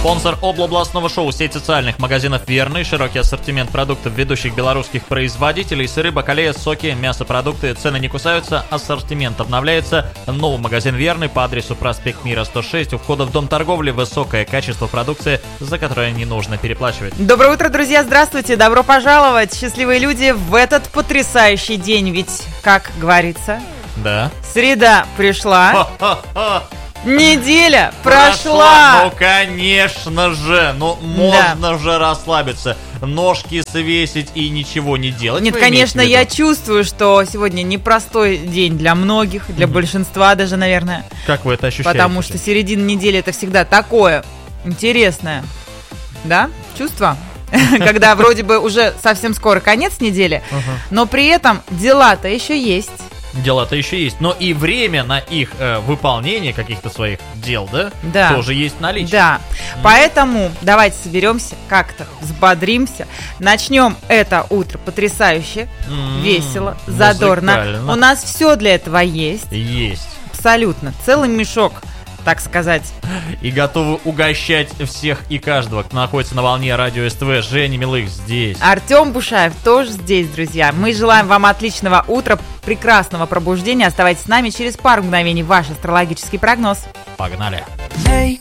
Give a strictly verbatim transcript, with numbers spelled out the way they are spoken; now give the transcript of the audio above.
Спонсор областного шоу — сеть социальных магазинов «Верный». Широкий ассортимент продуктов ведущих белорусских производителей. Сыры, бакалея, соки, мясопродукты. Цены не кусаются, ассортимент обновляется. Новый магазин «Верный» по адресу проспект Мира, сто шесть. У входа в дом торговли высокое качество продукции, за которое не нужно переплачивать. Доброе утро, друзья, здравствуйте, добро пожаловать, счастливые люди, в этот потрясающий день. Ведь, как говорится, да, среда пришла. Ха-ха-ха. Неделя прошла. прошла. Ну, конечно же. Ну, можно да. же расслабиться, ножки свесить и ничего не делать. Нет, конечно, я чувствую, что сегодня непростой день для многих, для mm-hmm. большинства даже, наверное. Как вы это ощущаете? Потому что середина недели — это всегда такое интересное, да, чувство, когда вроде бы уже совсем скоро конец недели, но при этом дела-то еще есть. Дела-то еще есть, но и время на их э, выполнение каких-то своих дел, да, да. тоже есть наличие. Да, mm. поэтому давайте соберемся, как-то взбодримся, начнем это утро потрясающе, mm. весело, задорно. У нас все для этого есть. Есть. Абсолютно, целый мешок, так сказать. И готовы угощать всех и каждого, кто находится на волне радио СТВ. Женя Милых здесь. Артем Бушаев тоже здесь, друзья. Мы желаем вам отличного утра, прекрасного пробуждения. Оставайтесь с нами, через пару мгновений ваш астрологический прогноз. Погнали. Hey.